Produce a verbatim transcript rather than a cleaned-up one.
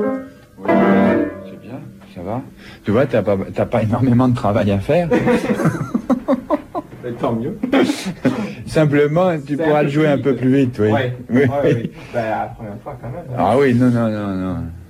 Oui, c'est bien, ça va. Tu vois, t'as pas, t'as pas énormément de travail à faire. Mais tant mieux. Simplement, tu C'est pourras un le peu jouer plus un vite. peu plus vite, oui. Ouais, Oui. ouais, ouais, ouais. Ben, la première fois quand même. Hein. Ah oui, non, non, non, non.